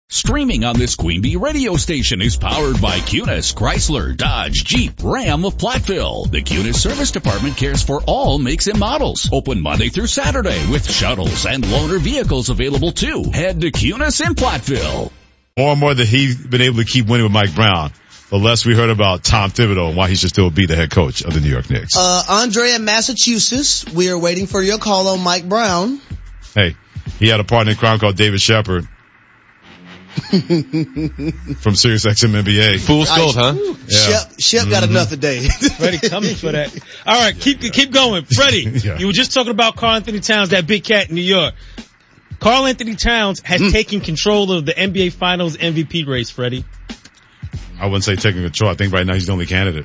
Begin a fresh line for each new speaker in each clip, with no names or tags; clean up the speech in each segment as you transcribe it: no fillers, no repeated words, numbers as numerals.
Streaming on this Queen Bee radio station is powered by Kunis, Chrysler, Dodge, Jeep, Ram of Platteville. The Kunis Service Department cares for all makes and models. Open Monday through Saturday with shuttles and loaner vehicles available too. Head to Kunis in Platteville.
More and more that he's been able to keep winning with Mike Brown, the less we heard about Tom Thibodeau and why he should still be the head coach of the New York Knicks.
Andre in Massachusetts, we are waiting for your call on Mike Brown.
Hey, he had a partner in crime called David Shepard. From Sirius XM NBA.
Fool's gold, huh?
Yeah. Shep got enough today.
Freddie coming for that. All right, keep going. Freddie, You were just talking about Karl Anthony Towns, that big cat in New York. Karl Anthony Towns has taken control of the NBA Finals MVP race, Freddie.
I wouldn't say taking control. I think right now he's the only candidate.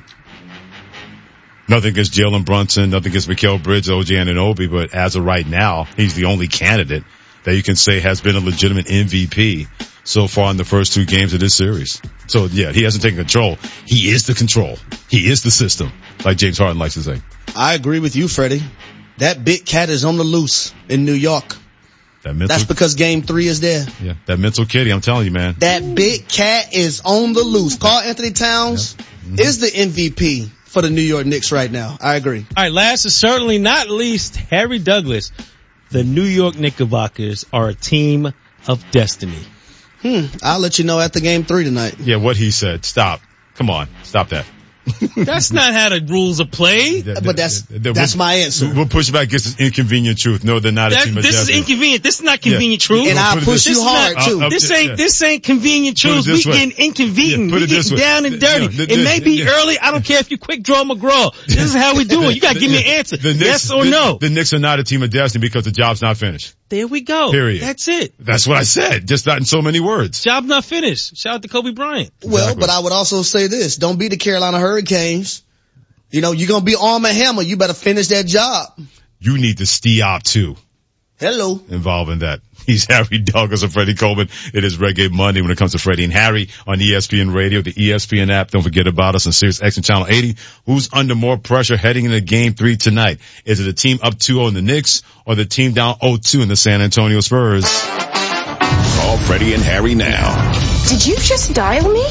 Nothing against Jalen Brunson, nothing against Mikal Bridges, OG Anunoby, but as of right now, he's the only candidate that you can say has been a legitimate MVP so far in the first two games of this series. So yeah, he hasn't taken control. He is the control. He is the system, like James Harden likes to say.
I agree with you, Freddie. That big cat is on the loose in New York. That's because game 3 is there.
Yeah, that mental kitty, I'm telling you, man.
That big cat is on the loose. Karl Anthony Towns is the MVP for the New York Knicks right now. I agree.
All right, last and certainly not least, Harry Douglas. The New York Knickerbockers are a team of destiny.
I'll let you know after game 3 tonight.
Yeah, what he said. Stop. Come on. Stop that.
That's not how the rules are played.
But that's my answer.
We'll push back against this inconvenient truth. No, they're not a team of
This
destiny.
is inconvenient. This is not convenient truth.
And I'll push you hard too.
This ain't convenient truth. We getting inconvenient. We getting down and dirty. It may be early. I don't care if you quick draw McGraw. This is how we do it. You gotta give me an answer. Yes or no.
The Knicks are not a team of destiny because the job's not finished.
There we go.
Period.
That's it.
That's what I said. Just not in so many words.
Job not finished. Shout out to Kobe Bryant.
Well, but I would also say this. Don't be the Carolina Hurricanes. You know, you're going to be Arm & Hammer. You better finish that job.
You need the Stop too.
Hello.
Involved in that. He's Harry Douglas and Freddie Coleman. It is Reggae Monday when it comes to Freddie and Harry on ESPN Radio, the ESPN app. Don't forget about us on Sirius XM Channel 80. Who's under more pressure heading into Game 3 tonight? Is it the team up 2-0 in the Knicks or the team down 0-2 in the San Antonio Spurs?
Call Freddie and Harry now.
Did you just dial me?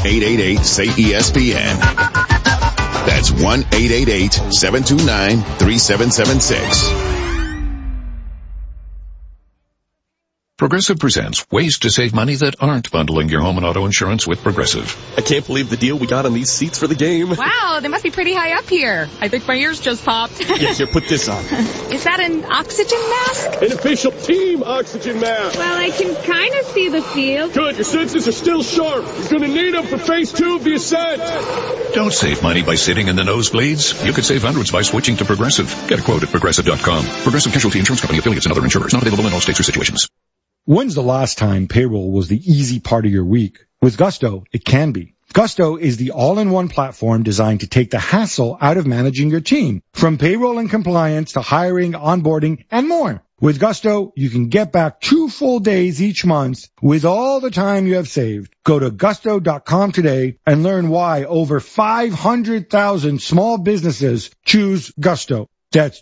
1-888-SAY-ESPN. That's 1-888-729-3776. Progressive presents ways to save money that aren't bundling your home and auto insurance with Progressive.
I can't believe the deal we got on these seats for the game.
Wow, they must be pretty high up here. I think my ears just popped.
Yeah, here, put this on.
Is that an oxygen mask?
An official team oxygen mask.
Well, I can kind of see the field.
Good, your senses are still sharp. You're going to need them for phase 2 of the ascent.
Don't save money by sitting in the nosebleeds. You could save hundreds by switching to Progressive. Get a quote at Progressive.com. Progressive Casualty Insurance Company, affiliates, and other insurers. Not available in all states or situations.
When's the last time payroll was the easy part of your week? With Gusto, it can be. Gusto is the all-in-one platform designed to take the hassle out of managing your team. From payroll and compliance to hiring, onboarding, and more. With Gusto, you can get back 2 full days each month with all the time you have saved. Go to gusto.com today and learn why over 500,000 small businesses choose Gusto. That's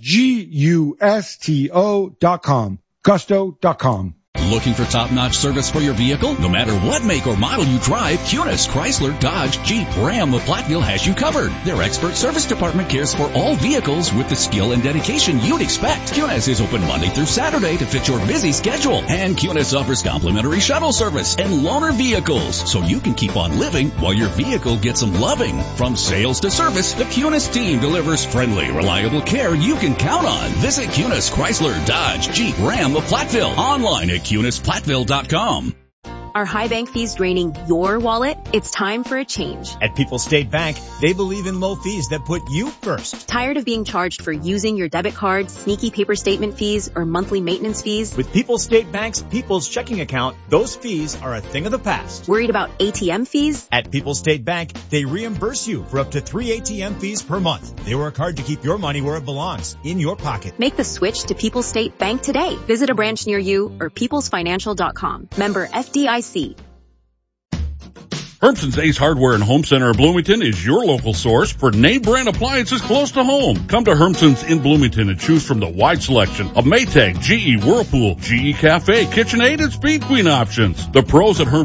Gusto.com. Gusto.com.
Looking for top-notch service for your vehicle? No matter what make or model you drive, Kunis, Chrysler, Dodge, Jeep, Ram of Platteville has you covered. Their expert service department cares for all vehicles with the skill and dedication you'd expect. Kunis is open Monday through Saturday to fit your busy schedule. And Kunis offers complimentary shuttle service and loaner vehicles, so you can keep on living while your vehicle gets some loving. From sales to service, the Kunis team delivers friendly, reliable care you can count on. Visit Kunis, Chrysler, Dodge, Jeep, Ram of Platteville. Online at KunisPlatteville.com.
Are high bank fees draining your wallet? It's time for a change.
At People's State Bank, they believe in low fees that put you first.
Tired of being charged for using your debit card, sneaky paper statement fees, or monthly maintenance fees?
With People's State Bank's People's Checking Account, those fees are a thing of the past.
Worried about ATM fees?
At People's State Bank, they reimburse you for up to 3 ATM fees per month. They work hard to keep your money where it belongs, in your pocket.
Make the switch to People's State Bank today. Visit a branch near you or peoplesfinancial.com. Member FDIC.
Hermson's Ace Hardware and Home Center in Bloomington is your local source for name brand appliances close to home. Come to Hermson's in Bloomington and choose from the wide selection of Maytag, GE, Whirlpool, GE Cafe, KitchenAid, and Speed Queen options. The pros at Hermson's